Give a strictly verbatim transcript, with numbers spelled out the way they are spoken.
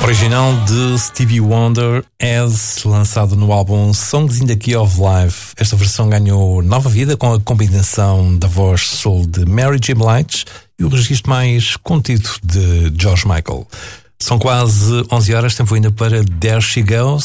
Original de Stevie Wonder, As, lançado no álbum Songs in the Key of Life. Esta versão ganhou nova vida com a combinação da voz soul de Mary J. Blige e o registro mais contido de George Michael. São quase onze horas, tempo ainda para There She Goes.